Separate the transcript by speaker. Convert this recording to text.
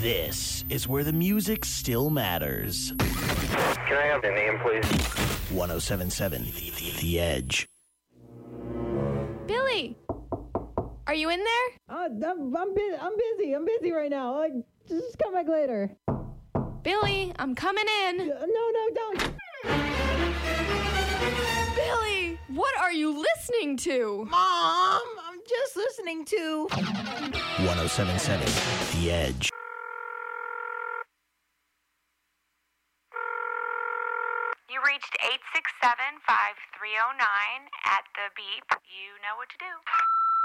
Speaker 1: This is where the music still matters.
Speaker 2: Can I have the name, please?
Speaker 1: 107.7 The Edge.
Speaker 3: Billy! Are you in there?
Speaker 4: I'm busy. I'm busy right now. Just come back later.
Speaker 3: Billy, I'm coming in.
Speaker 4: No, don't.
Speaker 3: Billy, what are you listening to?
Speaker 4: Mom, I'm just listening to
Speaker 1: 107.7 The Edge.
Speaker 5: You reached 867-5309 at the beep. You know what to do.